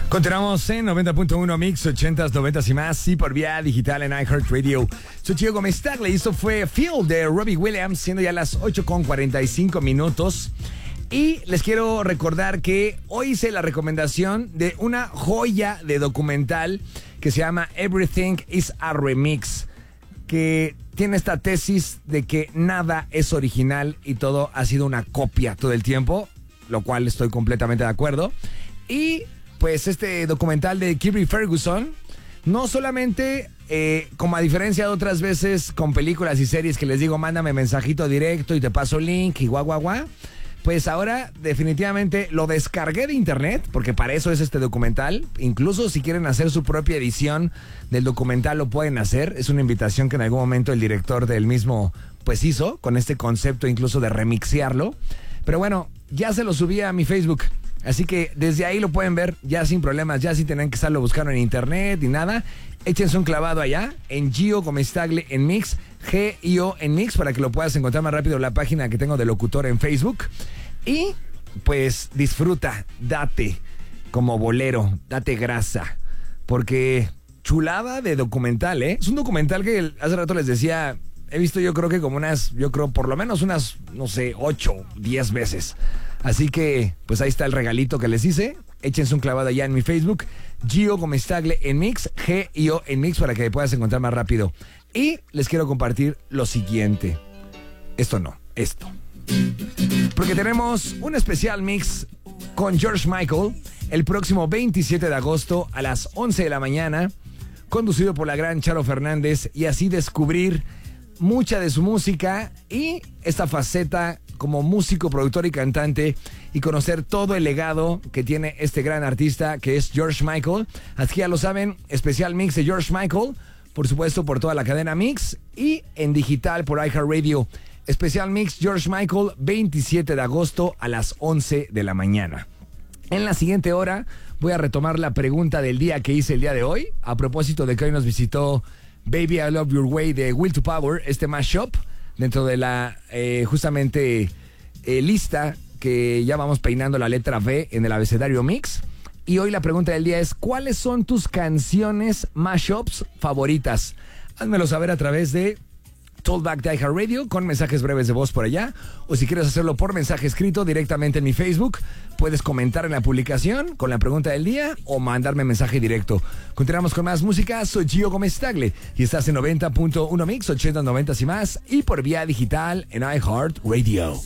Continuamos en 90.1 Mix, 80s, 90s y más, y por vía digital en iHeartRadio. Soy Gio Gómez Tagle y esto fue Feel de Robbie Williams, siendo ya las 8:45 minutos. Y les quiero recordar que hoy hice la recomendación de una joya de documental que se llama Everything is a Remix, que tiene esta tesis de que nada es original y todo ha sido una copia todo el tiempo, lo cual estoy completamente de acuerdo. Y pues este documental de Kirby Ferguson, no solamente, como a diferencia de otras veces con películas y series que les digo, mándame mensajito directo y te paso link y guau, pues ahora definitivamente lo descargué de internet, porque para eso es este documental. Incluso si quieren hacer su propia edición del documental lo pueden hacer. Es una invitación que en algún momento el director del mismo pues hizo, con este concepto incluso de remixearlo. Pero bueno, ya se lo subí a mi Facebook. Así que desde ahí lo pueden ver ya sin problemas, ya sin tener que estarlo buscando en internet ni nada. Échense un clavado allá en Gio Gómez Tagle en Mix, G-I-O en Mix, para que lo puedas encontrar más rápido en la página que tengo de locutor en Facebook. Y pues disfruta, date como bolero, date grasa, porque chulada de documental, ¿eh? Es un documental que hace rato les decía, he visto yo creo que como por lo menos unas, no sé, 8, 10 veces. Así que, pues ahí está el regalito que les hice. Échense un clavado allá en mi Facebook, Gio Gómez Tagle en Mix, G-I-O en Mix, para que me puedas encontrar más rápido. Y les quiero compartir lo siguiente. Esto. Porque tenemos un especial mix con George Michael el próximo 27 de agosto a las 11 de la mañana, conducido por la gran Charo Fernández, y así descubrir mucha de su música y esta faceta como músico, productor y cantante, y conocer todo el legado que tiene este gran artista que es George Michael. Así que ya lo saben, especial mix de George Michael, por supuesto por toda la cadena Mix y en digital por iHeartRadio. Especial mix George Michael, 27 de agosto a las 11 de la mañana. En la siguiente hora voy a retomar la pregunta del día que hice el día de hoy, a propósito de que hoy nos visitó Baby I Love Your Way de Will to Power, este mashup, dentro de la justamente lista que ya vamos peinando la letra V en el abecedario Mix. Y hoy la pregunta del día es, ¿cuáles son tus canciones mashups favoritas? Házmelo saber a través de Talkback de iHeartRadio con mensajes breves de voz por allá, o si quieres hacerlo por mensaje escrito directamente en mi Facebook, puedes comentar en la publicación con la pregunta del día o mandarme mensaje directo. Continuamos con más música. Soy Gio Gómez Tagle y estás en 90.1 Mix, 80, 90 y más, y por vía digital en iHeartRadio.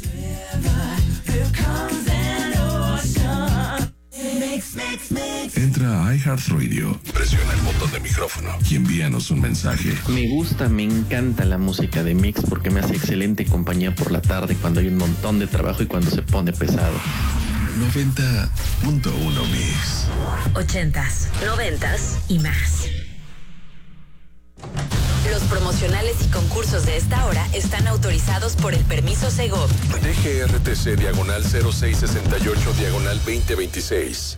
Entra a iHeartRadio, presiona el botón de micrófono y envíanos un mensaje. Me encanta la música de Mix porque me hace excelente compañía por la tarde cuando hay un montón de trabajo y cuando se pone pesado. 90.1 Mix. 80s, 90s y más. Los promocionales y concursos de esta hora están autorizados por el permiso Segov. DGRTC diagonal 0668 diagonal 2026.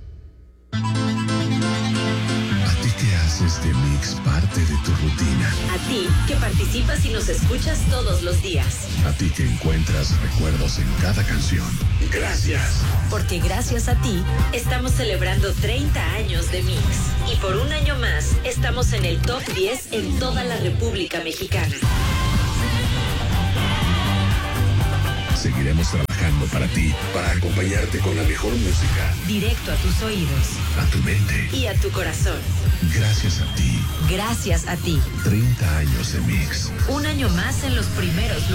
¿A ti qué hace este mix parte de tu rutina? A ti, que participas y nos escuchas todos los días. A ti que encuentras recuerdos en cada canción. Gracias. Porque gracias a ti, estamos celebrando 30 años de Mix. Y por un año más, estamos en el top 10 en toda la República Mexicana. Seguiremos trabajando para ti, para acompañarte con la mejor música. Directo a tus oídos. A tu mente. Y a tu corazón. Gracias a ti. Gracias a ti. 30 años de Mix. Un año más en los primeros lugares.